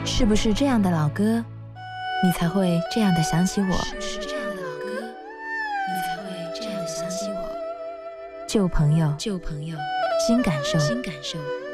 是不是这样的老歌，你才会这样的想起我？是不是这样的老歌，你才会这样的想起我？旧朋友，新感受，